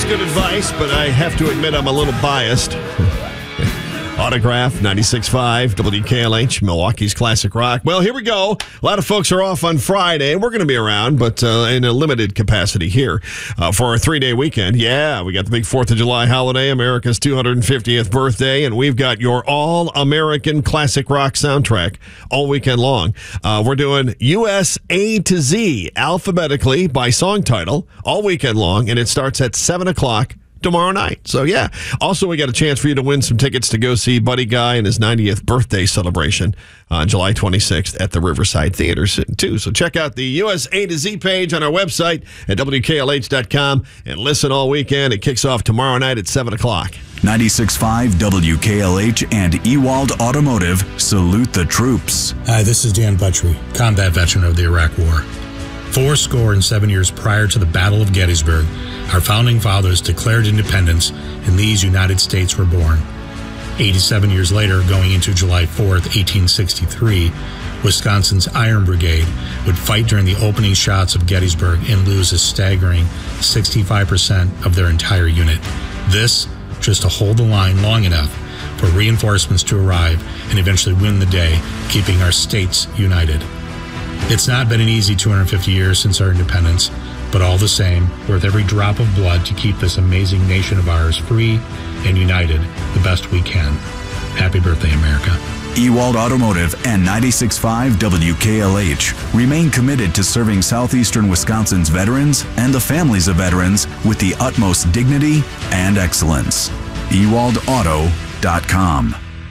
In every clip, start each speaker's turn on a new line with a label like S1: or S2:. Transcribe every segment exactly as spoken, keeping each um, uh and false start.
S1: good advice, but I have to admit I'm a little biased. Autograph, ninety-six point five, W K L H, Milwaukee's Classic Rock. Well, here we go. A lot of folks are off on Friday. We're going to be around, but uh, in a limited capacity here uh, for our three-day weekend. Yeah, we got the big fourth of July holiday, America's two hundred fiftieth birthday, and we've got your all-American Classic Rock soundtrack all weekend long. Uh, we're doing U S A to Z alphabetically by song title all weekend long, and it starts at seven o'clock tomorrow night. So, yeah. Also, we got a chance for you to win some tickets to go see Buddy Guy and his ninetieth birthday celebration on July twenty-sixth at the Riverside Theater, too. So, check out the U S A to Z page on our website at W K L H dot com and listen all weekend. It kicks off tomorrow night at seven o'clock.
S2: ninety-six point five W K L H and Ewald Automotive salute the troops.
S3: Hi, this is Dan Buttrey, combat veteran of the Iraq War. Four score and seven years prior to the Battle of Gettysburg, our founding fathers declared independence, and these United States were born. eighty-seven years later, going into July fourth, eighteen sixty-three, Wisconsin's Iron Brigade would fight during the opening shots of Gettysburg and lose a staggering sixty-five percent of their entire unit. This just to hold the line long enough for reinforcements to arrive and eventually win the day, keeping our states united. It's not been an easy two hundred fifty years since our independence, but all the same, worth every drop of blood to keep this amazing nation of ours free and united the best we can. Happy birthday, America.
S2: Ewald Automotive and ninety-six point five W K L H remain committed to serving southeastern Wisconsin's veterans and the families of veterans with the utmost dignity and excellence. Ewald Auto dot com.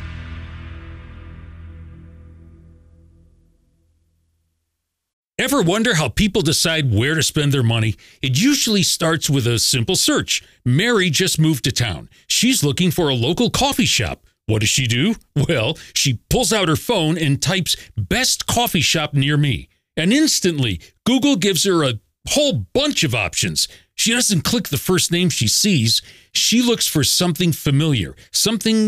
S4: Ever wonder how people decide where to spend their money? It usually starts with a simple search. Mary just moved to town. She's looking for a local coffee shop. What does she do? Well, she pulls out her phone and types best coffee shop near me. And instantly, Google gives her a whole bunch of options. She doesn't click the first name she sees. She looks for something familiar, something